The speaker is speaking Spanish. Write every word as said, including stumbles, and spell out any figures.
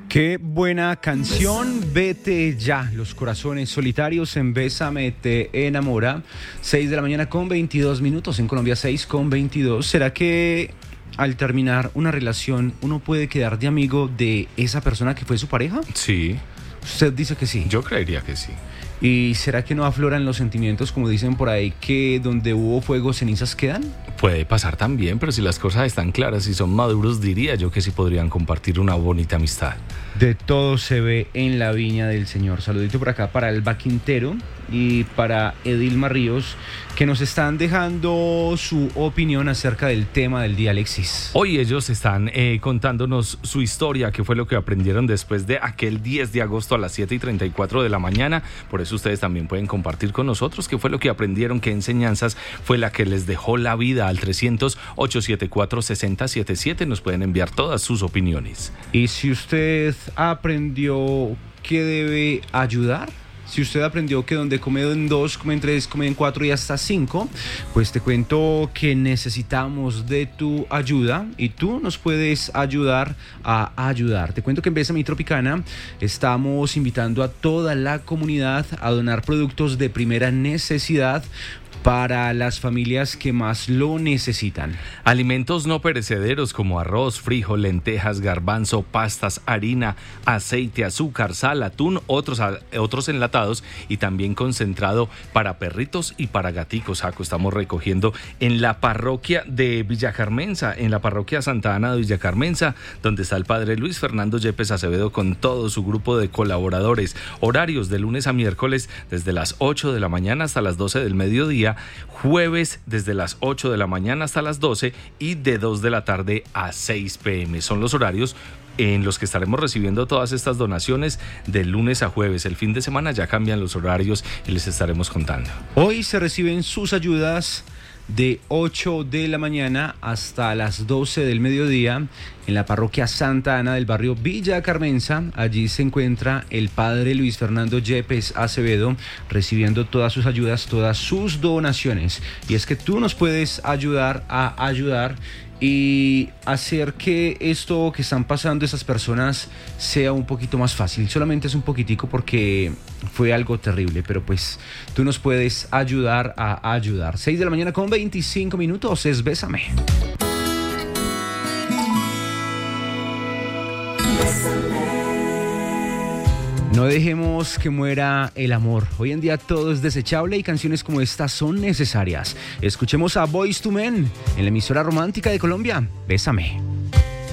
Qué buena canción, Vete Ya, Los Corazones Solitarios en Bésame Te Enamora. seis de la mañana con veintidós minutos, en Colombia seis con veintidós. ¿Será que al terminar una relación uno puede quedar de amigo de esa persona que fue su pareja? Sí. Usted dice que sí. Yo creería que sí. ¿Y será que no afloran los sentimientos, como dicen por ahí, que donde hubo fuego, cenizas quedan? Puede pasar también, pero si las cosas están claras y son maduros, diría yo que sí podrían compartir una bonita amistad. De todo se ve en la viña del Señor. Saludito por acá para Elba Quintero y para Edilma Ríos, que nos están dejando su opinión acerca del tema del día, Alexis. Hoy ellos están eh, contándonos su historia, qué fue lo que aprendieron después de aquel diez de agosto a las siete y treinta y cuatro de la mañana. Por eso ustedes también pueden compartir con nosotros qué fue lo que aprendieron, qué enseñanzas fue la que les dejó la vida. Al trescientos, ochocientos setenta y cuatro, sesenta setenta y siete nos pueden enviar todas sus opiniones. Y si usted aprendió que debe ayudar, si usted aprendió que donde comen dos, comen tres, comen cuatro y hasta cinco, pues te cuento que necesitamos de tu ayuda y tú nos puedes ayudar a ayudar. Te cuento que en Bésame Tropicana estamos invitando a toda la comunidad a donar productos de primera necesidad para las familias que más lo necesitan. Alimentos no perecederos como arroz, frijol, lentejas, garbanzo, pastas, harina, aceite, azúcar, sal, atún, otros, otros enlatados y también concentrado para perritos y para gaticos. Jaco, estamos recogiendo en la parroquia de Villa Carmenza, en la parroquia Santa Ana de Villa Carmenza, donde está el padre Luis Fernando Yepes Acevedo con todo su grupo de colaboradores. Horarios de lunes a miércoles desde las ocho de la mañana hasta las doce del mediodía, jueves desde las ocho de la mañana hasta las doce y de dos de la tarde a seis pm. Son los horarios en los que estaremos recibiendo todas estas donaciones de lunes a jueves. El fin de semana ya cambian los horarios y les estaremos contando. Hoy se reciben sus ayudas de ocho de la mañana hasta las doce del mediodía en la parroquia Santa Ana del barrio Villa Carmenza. Allí se encuentra el padre Luis Fernando Yepes Acevedo recibiendo todas sus ayudas, todas sus donaciones. Y es que tú nos puedes ayudar a ayudar y hacer que esto que están pasando esas personas sea un poquito más fácil. Solamente es un poquitico porque fue algo terrible, pero pues tú nos puedes ayudar a ayudar. seis de la mañana con veinticinco minutos, es Bésame. No dejemos que muera el amor. Hoy en día todo es desechable y canciones como esta son necesarias. Escuchemos a Boyz two Men en la emisora romántica de Colombia. Bésame.